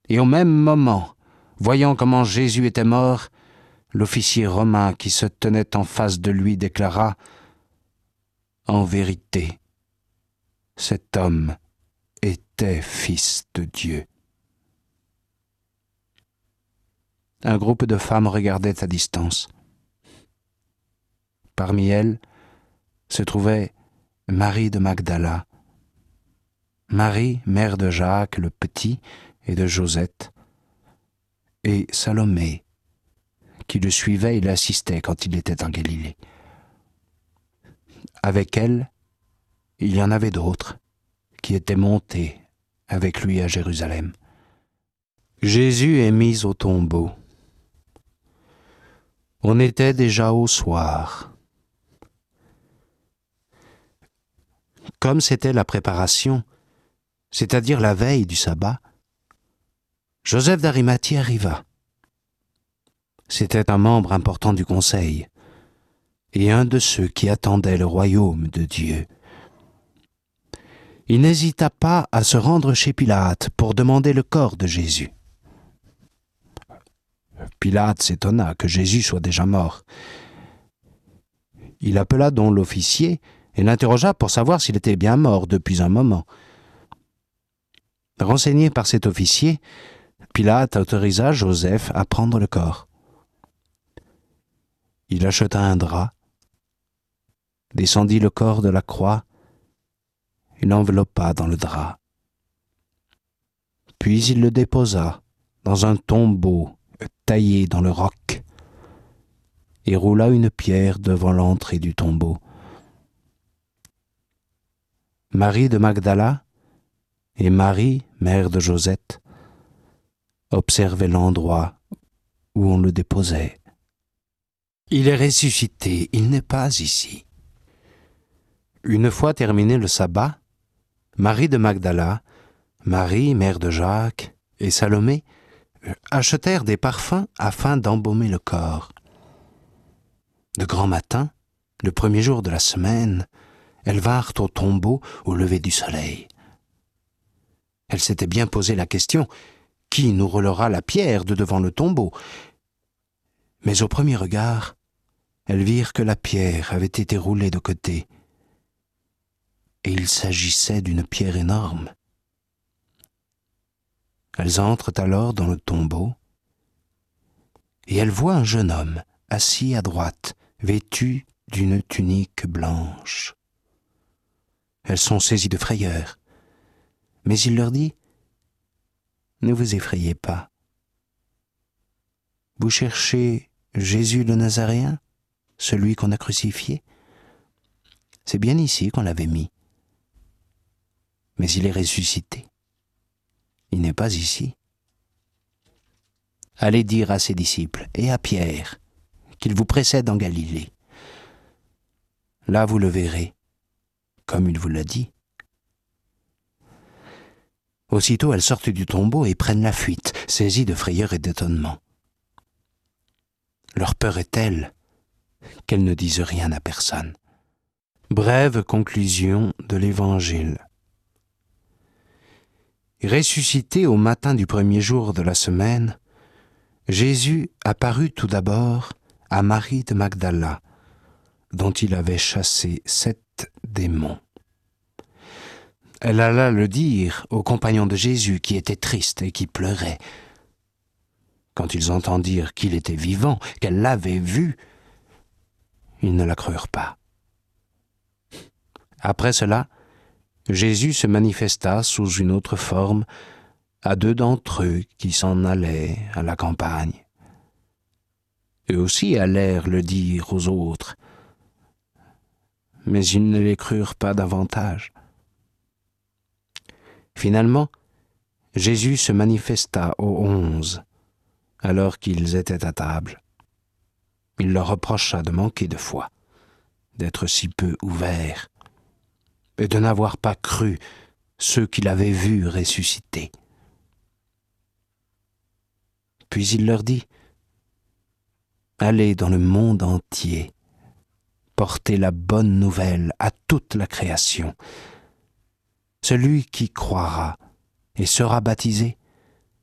Et au même moment, voyant comment Jésus était mort, l'officier romain qui se tenait en face de lui déclara « En vérité, cet homme était fils de Dieu. » Un groupe de femmes regardait à distance. Parmi elles se trouvait Marie de Magdala, Marie, mère de Jacques le Petit et de Josette, et Salomé, qui le suivait et l'assistait quand il était en Galilée. Avec elle, il y en avait d'autres qui étaient montés avec lui à Jérusalem. Jésus est mis au tombeau. On était déjà au soir. Comme c'était la préparation, c'est-à-dire la veille du sabbat, Joseph d'Arimathie arriva. C'était un membre important du conseil et un de ceux qui attendaient le royaume de Dieu. Il n'hésita pas à se rendre chez Pilate pour demander le corps de Jésus. Pilate s'étonna que Jésus soit déjà mort. Il appela donc l'officier et l'interrogea pour savoir s'il était bien mort depuis un moment. Renseigné par cet officier, Pilate autorisa Joseph à prendre le corps. Il acheta un drap, descendit le corps de la croix et l'enveloppa dans le drap. Puis il le déposa dans un tombeau taillé dans le roc et roula une pierre devant l'entrée du tombeau. Marie de Magdala et Marie, mère de Josette, observaient l'endroit où on le déposait. Il est ressuscité, il n'est pas ici. Une fois terminé le sabbat, Marie de Magdala, Marie, mère de Jacques, et Salomé achetèrent des parfums afin d'embaumer le corps. De grand matin, le premier jour de la semaine, elles vinrent au tombeau au lever du soleil. Elles s'étaient bien posé la question « Qui nous roulera la pierre de devant le tombeau ?» Mais au premier regard, elles virent que la pierre avait été roulée de côté, et il s'agissait d'une pierre énorme. Elles entrent alors dans le tombeau, et elles voient un jeune homme assis à droite, vêtu d'une tunique blanche. Elles sont saisies de frayeur, mais il leur dit « Ne vous effrayez pas. Vous cherchez Jésus le Nazaréen, celui qu'on a crucifié? C'est bien ici qu'on l'avait mis. Mais il est ressuscité. Il n'est pas ici. Allez dire à ses disciples et à Pierre qu'il vous précède en Galilée. Là vous le verrez, comme il vous l'a dit. » Aussitôt elles sortent du tombeau et prennent la fuite, saisies de frayeur et d'étonnement. Leur peur est telle qu'elles ne disent rien à personne. Brève conclusion de l'Évangile. Ressuscité au matin du premier jour de la semaine, Jésus apparut tout d'abord à Marie de Magdala, dont il avait chassé 7 démons. Elle alla le dire aux compagnons de Jésus qui étaient tristes et qui pleuraient. Quand ils entendirent qu'il était vivant, qu'elle l'avait vu, ils ne la crurent pas. Après cela, Jésus se manifesta sous une autre forme à 2 d'entre eux qui s'en allaient à la campagne. Eux aussi allèrent le dire aux autres, mais ils ne les crurent pas davantage. Finalement, Jésus se manifesta aux 11, alors qu'ils étaient à table. Il leur reprocha de manquer de foi, d'être si peu ouverts, et de n'avoir pas cru ceux qu'il avait vus ressusciter. Puis il leur dit « Allez dans le monde entier, portez la bonne nouvelle à toute la création. Celui qui croira et sera baptisé